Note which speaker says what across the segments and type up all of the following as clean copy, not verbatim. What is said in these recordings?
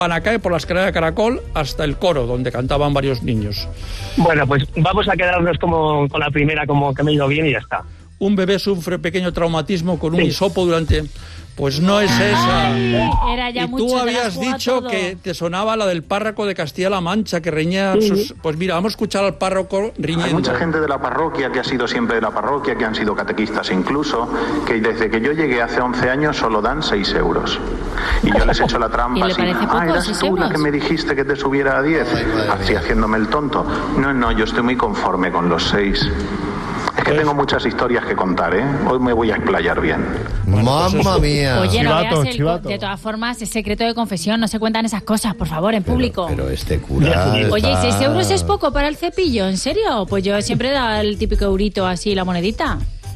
Speaker 1: a caer por la escalera de caracol hasta el coro, donde cantaban varios niños.
Speaker 2: Bueno, pues vamos a quedarnos como con la primera, como que me ha ido bien y ya está.
Speaker 1: Un bebé sufre pequeño traumatismo con un hisopo durante... Pues no es esa.
Speaker 3: Era ya
Speaker 1: y
Speaker 3: mucho,
Speaker 1: tú habías dicho
Speaker 3: todo.
Speaker 1: que te sonaba la del párroco de Castilla-La Mancha, que reñía sus... Pues mira, vamos a escuchar al párroco riñendo.
Speaker 4: Hay mucha gente de la parroquia que ha sido siempre de la parroquia, que han sido catequistas incluso, que desde que yo llegué hace 11 años solo dan 6 euros. Y yo les he hecho la trampa
Speaker 3: ¿Y le
Speaker 4: así.
Speaker 3: parece poco,
Speaker 4: ¿Eras
Speaker 3: 6
Speaker 4: tú la
Speaker 3: euros?
Speaker 4: que me dijiste que te subiera a 10? Así haciéndome el tonto. No, yo estoy muy conforme con los 6. Es que tengo muchas historias que contar, ¿eh? Hoy me voy a explayar bien.
Speaker 5: ¡Mamma mía!
Speaker 3: Oye, no veas
Speaker 6: Chivato.
Speaker 3: de todas formas, es secreto de confesión, no se cuentan esas cosas, por favor, en público.
Speaker 5: Pero este cura...
Speaker 3: Oye,
Speaker 5: está-
Speaker 3: 6 euros es poco para el cepillo, ¿en serio? Pues yo siempre he dado el típico eurito así, la monedita.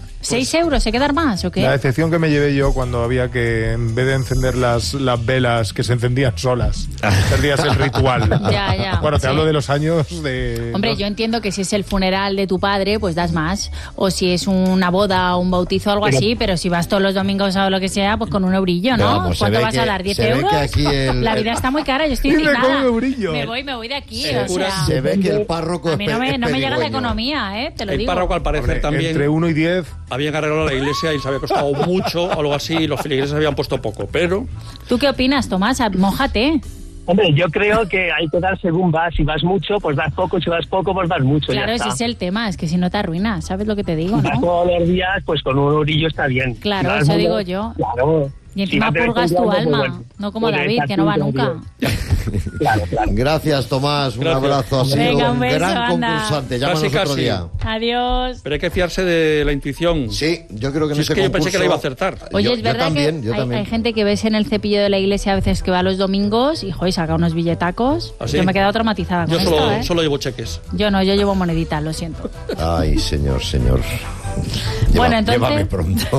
Speaker 3: 6 euros, ¿hay que dar más o qué?
Speaker 6: La decepción que me llevé yo cuando había que, en vez de encender las velas, que se encendían solas, perdías el ritual.
Speaker 3: Ya,
Speaker 6: Bueno, te
Speaker 3: sí.
Speaker 6: hablo de los años de...
Speaker 3: Hombre, yo entiendo que si es el funeral de tu padre, pues das más. O si es una boda o un bautizo o algo así, pero si vas todos los domingos o lo que sea, pues con un eurillo, ¿no?
Speaker 5: Vamos, se
Speaker 3: ¿Cuánto
Speaker 5: ve
Speaker 3: vas a
Speaker 5: que-
Speaker 3: dar? ¿10
Speaker 5: se ve
Speaker 3: euros?
Speaker 5: que aquí
Speaker 3: La vida está muy cara, yo estoy
Speaker 6: Dice,
Speaker 3: indignada.
Speaker 6: con un eurillo.
Speaker 3: Me voy de aquí,
Speaker 1: El
Speaker 3: o
Speaker 1: cura
Speaker 3: sea...
Speaker 5: Se ve que el párroco
Speaker 3: A mí no me llega la
Speaker 5: pedigüeño.
Speaker 3: economía, te lo
Speaker 1: El
Speaker 3: digo.
Speaker 1: párroco, al parecer,
Speaker 6: Hombre,
Speaker 1: también
Speaker 6: entre 1 y 10...
Speaker 1: habían arreglado la iglesia y les había costado mucho o algo así, y los feligreses habían puesto poco, pero...
Speaker 3: ¿Tú qué opinas, Tomás? Mójate.
Speaker 2: Hombre, yo creo que hay que dar según vas. Si vas mucho, pues das poco. Si vas poco, pues das mucho.
Speaker 3: Claro,
Speaker 2: ya
Speaker 3: ese
Speaker 2: está.
Speaker 3: es el tema, es que si no te arruinas, ¿sabes lo que te digo,
Speaker 2: Si vas
Speaker 3: no?
Speaker 2: todos los días, pues con un eurillo está bien.
Speaker 3: Claro,
Speaker 2: Si vas
Speaker 3: eso
Speaker 2: muy-
Speaker 3: digo yo.
Speaker 2: Claro.
Speaker 3: Y encima
Speaker 2: Si vas de vez en
Speaker 3: purgas tu
Speaker 2: cuando, pues
Speaker 3: alma,
Speaker 2: bueno.
Speaker 3: no como
Speaker 2: Pues
Speaker 3: David, que no va
Speaker 2: exacto,
Speaker 3: nunca.
Speaker 2: Claro.
Speaker 5: Gracias, Tomás. Un
Speaker 1: Gracias.
Speaker 5: abrazo. Ha sido
Speaker 3: Venga, un beso,
Speaker 5: gran
Speaker 3: anda.
Speaker 5: concursante. Llámanos
Speaker 1: Casi,
Speaker 5: otro
Speaker 1: casi.
Speaker 5: día.
Speaker 3: Adiós.
Speaker 1: Pero hay que fiarse de la intuición.
Speaker 5: Sí, yo creo que en
Speaker 1: Si es
Speaker 5: ese
Speaker 1: que yo pensé que
Speaker 5: concurso-
Speaker 1: la iba a acertar.
Speaker 3: Oye,
Speaker 5: Yo-
Speaker 3: es verdad
Speaker 5: yo también,
Speaker 3: que
Speaker 5: yo también.
Speaker 3: hay gente que ves en el cepillo de la iglesia a veces que va los domingos y, joder, saca unos billetacos.
Speaker 1: ¿Ah, sí?
Speaker 3: Yo me he quedado traumatizada
Speaker 1: Yo
Speaker 3: con esto, ¿eh?
Speaker 1: solo llevo cheques.
Speaker 3: Yo no, yo llevo moneditas, lo siento.
Speaker 5: Ay, señor.
Speaker 3: Bueno, entonces-
Speaker 5: Llévame pronto.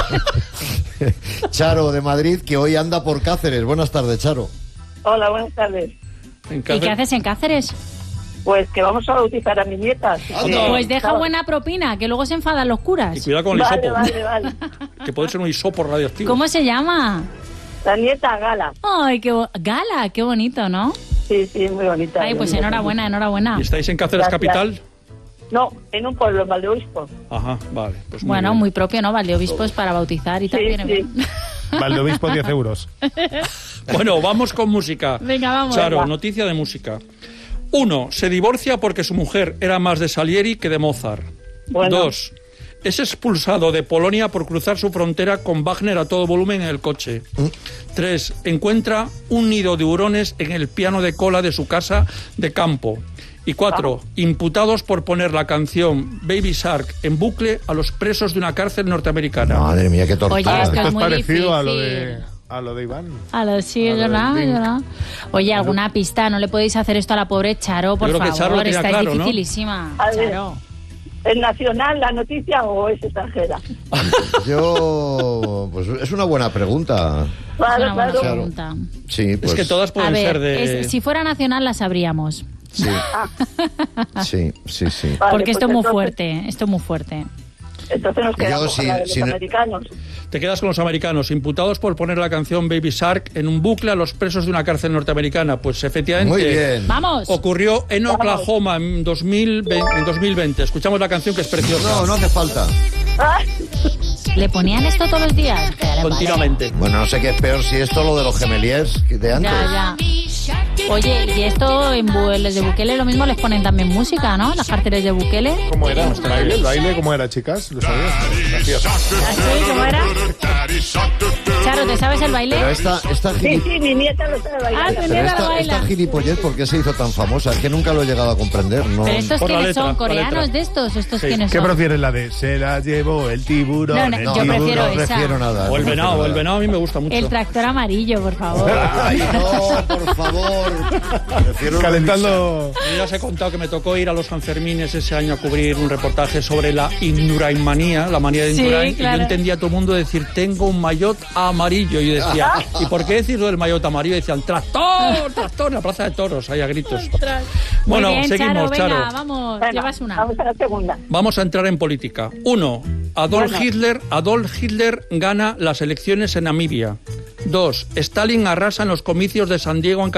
Speaker 5: Charo, de Madrid, que hoy anda por Cáceres. Buenas tardes, Charo.
Speaker 7: Hola, buenas tardes.
Speaker 1: En
Speaker 3: ¿Y qué
Speaker 1: Cáceres-
Speaker 3: haces en Cáceres?
Speaker 7: Pues que vamos a bautizar a mi nieta. así que-
Speaker 3: Pues deja buena propina, que luego se enfadan los
Speaker 1: Y
Speaker 3: curas.
Speaker 1: cuidado con el
Speaker 7: Vale,
Speaker 1: hisopo,
Speaker 7: vale.
Speaker 1: que puede ser un hisopo radioactivo.
Speaker 3: ¿Cómo se llama?
Speaker 7: La nieta Gala.
Speaker 3: Ay, Gala, qué bonito, ¿no?
Speaker 7: Sí, muy bonita.
Speaker 3: Ay, pues enhorabuena.
Speaker 1: ¿Y estáis en Cáceres
Speaker 7: Gracias.
Speaker 1: capital?
Speaker 7: No, en un pueblo, en Valdeobispo.
Speaker 1: Ajá, vale. Pues
Speaker 3: Bueno,
Speaker 1: bien.
Speaker 3: muy propio, ¿no? Valdiobispos para bautizar y tal.
Speaker 7: Sí,
Speaker 3: viene
Speaker 7: sí.
Speaker 3: bien.
Speaker 6: Valdeobispo 10 euros.
Speaker 1: Bueno, vamos con música.
Speaker 3: Venga, vamos.
Speaker 1: Charo,
Speaker 3: Venga.
Speaker 1: noticia de música. 1. Se divorcia porque su mujer era más de Salieri que de Mozart.
Speaker 7: Bueno.
Speaker 1: 2. Es expulsado de Polonia por cruzar su frontera con Wagner a todo volumen en el coche. 3. Encuentra un nido de hurones en el piano de cola de su casa de campo. Y 4. Imputados por poner la canción Baby Shark en bucle a los presos de una cárcel norteamericana.
Speaker 5: Madre mía, qué tortura.
Speaker 3: Oye, esto
Speaker 6: Esto
Speaker 3: es
Speaker 6: es
Speaker 3: muy
Speaker 6: parecido a
Speaker 3: difícil.
Speaker 6: lo de Iván.
Speaker 3: Sí,
Speaker 6: A
Speaker 3: es
Speaker 6: lo del
Speaker 3: verdad,
Speaker 6: Link.
Speaker 3: es verdad. Oye, alguna pista, no le podéis hacer esto a la pobre Charo, por
Speaker 1: Yo creo que Charo
Speaker 3: favor,
Speaker 1: lo tenía
Speaker 3: estáis
Speaker 1: claro, ¿no?
Speaker 3: dificilísima.
Speaker 7: A ver.
Speaker 3: Charo.
Speaker 7: ¿Es nacional la noticia o es extranjera?
Speaker 5: Yo... Pues es una buena pregunta.
Speaker 3: Es
Speaker 7: Claro,
Speaker 3: una buena
Speaker 7: claro.
Speaker 3: pregunta.
Speaker 5: Sí, pues...
Speaker 1: Es que todas
Speaker 3: A
Speaker 1: pueden ser
Speaker 3: ver,
Speaker 1: de...
Speaker 3: si fuera nacional la sabríamos.
Speaker 5: Sí. Sí.
Speaker 7: Vale,
Speaker 3: Porque esto es
Speaker 7: pues
Speaker 3: muy
Speaker 7: entonces-
Speaker 3: fuerte, esto es muy fuerte.
Speaker 7: Entonces nos quedamos
Speaker 5: sí,
Speaker 7: con la de los
Speaker 5: sí, no-
Speaker 7: americanos.
Speaker 1: Te quedas con los americanos, imputados por poner la canción Baby Shark en un bucle a los presos de una cárcel norteamericana. Pues efectivamente...
Speaker 5: Muy bien.
Speaker 3: ¡Vamos!
Speaker 1: Ocurrió en Oklahoma en 2020. Escuchamos la canción, que es preciosa.
Speaker 5: No hace falta.
Speaker 7: Ah,
Speaker 3: ¿Le ponían esto todos los días?
Speaker 1: Continuamente.
Speaker 5: Bueno, no sé qué es peor, si esto o lo de los gemeliers de antes.
Speaker 3: Ya. Oye, y esto en los de Bukele lo mismo les ponen también música, ¿no? Las cárceles de Bukele.
Speaker 6: ¿Cómo era? ¿El baile? ¿Cómo era, chicas? ¿Lo sabías? Gracias.
Speaker 3: ¿Así? ¿Cómo era? Charo, ¿te sabes el baile?
Speaker 5: Pero esta
Speaker 7: sí, mi nieta lo sabe bailar.
Speaker 3: Ah, tu
Speaker 5: Pero
Speaker 3: nieta lo
Speaker 5: esta
Speaker 3: baila.
Speaker 5: gilipollez, ¿por qué se hizo tan famosa? Es que nunca lo he llegado a comprender. No.
Speaker 3: Pero estos
Speaker 1: Por la
Speaker 3: quiénes
Speaker 1: letra,
Speaker 3: son,
Speaker 1: la
Speaker 3: coreanos
Speaker 1: letra.
Speaker 3: de estos, estos
Speaker 1: Sí.
Speaker 3: quiénes
Speaker 6: ¿Qué
Speaker 3: son.
Speaker 6: prefieres, la de se la llevó el tiburón?
Speaker 3: No, no,
Speaker 6: el
Speaker 3: yo
Speaker 6: tiburón?
Speaker 3: prefiero
Speaker 5: no
Speaker 3: esa.
Speaker 5: prefiero nada.
Speaker 1: O el
Speaker 5: no
Speaker 1: venado,
Speaker 5: prefiero
Speaker 1: el
Speaker 5: nada.
Speaker 1: venado a mí me gusta mucho.
Speaker 3: El tractor amarillo, por favor.
Speaker 5: Ay, no, por favor. Prefiero
Speaker 6: Calentando...
Speaker 1: Yo ya os he contado que me tocó ir a los Sanfermines ese año a cubrir un reportaje sobre la Indurainmanía, la manía de
Speaker 3: Sí,
Speaker 1: Indurain, y
Speaker 3: claro.
Speaker 1: yo entendía a todo el mundo decir, tengo un maillot amarillo, y yo decía, ¿y por qué decir lo del maillot amarillo? Y decían, tractor, en la plaza de toros, ahí a gritos. Bueno,
Speaker 3: Muy bien,
Speaker 1: seguimos,
Speaker 3: Charo,
Speaker 1: Charo.
Speaker 3: venga, vamos,
Speaker 7: Venga,
Speaker 3: llevas una.
Speaker 7: Vamos a la segunda.
Speaker 1: Vamos a entrar en política. 1. Adolf Hitler gana las elecciones en Namibia. 2. Stalin arrasa en los comicios de San Diego en